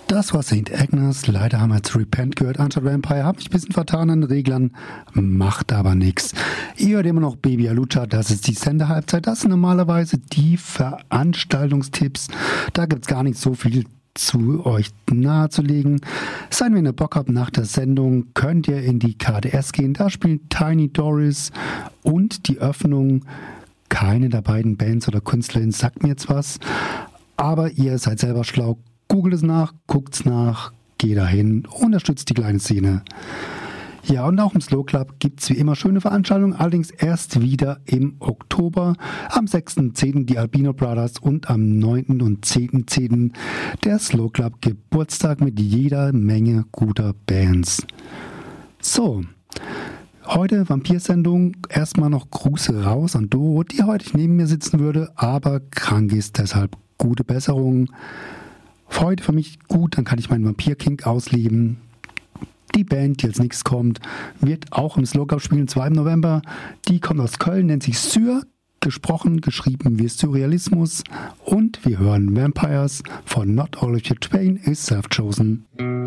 Das war St. Agnes. Leider haben wir jetzt Repent gehört. Anstatt Vampire habe ich ein bisschen vertan an den Reglern. Macht aber nichts. Ihr hört immer noch Baby Alucha. Das ist die Sendehalbzeit. Das sind normalerweise die Veranstaltungstipps. Da gibt es gar nicht so viel zu euch nahezulegen. Seien wenn ihr Bock habt nach der Sendung, könnt ihr in die KDS gehen. Da spielt Tiny Doris und die Öffnung. Keine der beiden Bands oder Künstlerinnen sagt mir jetzt was. Aber ihr seid selber schlau. Googelt es nach, guckt es nach, geht dahin, unterstützt die kleine Szene. Ja, und auch im Slow Club gibt es wie immer schöne Veranstaltungen, allerdings erst wieder im Oktober. Am 6.10. die Albino Brothers und am 9. und 10.10. der Slow Club Geburtstag mit jeder Menge guter Bands. So, heute Vampirsendung. Erstmal noch Grüße raus an Doro, die heute neben mir sitzen würde, aber krank ist, deshalb gute Besserung. Heute für mich gut, dann kann ich meinen Vampir-Kink ausleben. Die Band, die als nächstes kommt, wird auch im Slow Club spielen, 2. November. Die kommt aus Köln, nennt sich Syr, gesprochen, geschrieben wie Surrealismus. Und wir hören Vampires von Not All of Your Twain is Self-Chosen.